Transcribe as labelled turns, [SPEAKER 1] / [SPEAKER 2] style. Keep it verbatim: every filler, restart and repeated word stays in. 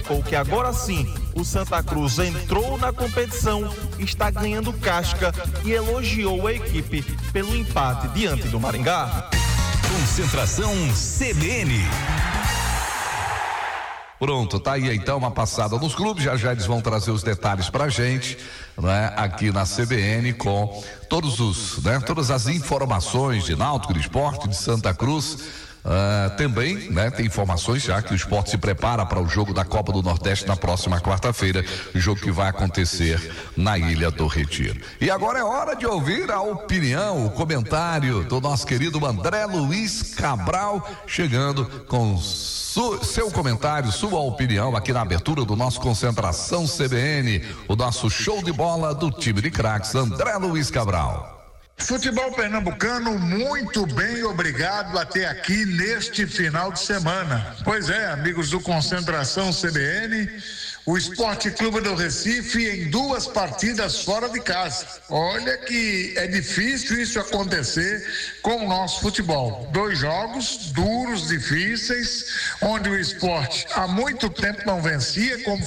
[SPEAKER 1] explicou que agora sim o Santa Cruz entrou na competição, está ganhando casca e elogiou a equipe pelo empate diante do Maringá.
[SPEAKER 2] Concentração C B N. Pronto, tá aí então uma passada nos clubes, já já eles vão trazer os detalhes pra gente, né, aqui na C B N com todos os, né, todas as informações de Náutico, de Esporte, de Santa Cruz. Uh, também, né, tem informações já que o Esporte se prepara para o jogo da Copa do Nordeste na próxima quarta-feira, jogo que vai acontecer na Ilha do Retiro. E agora é hora de ouvir a opinião, o comentário do nosso querido André Luiz Cabral, chegando com su, seu comentário, sua opinião aqui na abertura do nosso Concentração C B N, o nosso show de bola do time de craques, André Luiz Cabral.
[SPEAKER 3] Futebol pernambucano, muito bem, obrigado até aqui neste final de semana. Pois é, amigos do Concentração C B N, o Esporte Clube do Recife em duas partidas fora de casa. Olha que é difícil isso acontecer com o nosso futebol. Dois jogos duros, difíceis, onde o Esporte há muito tempo não vencia, como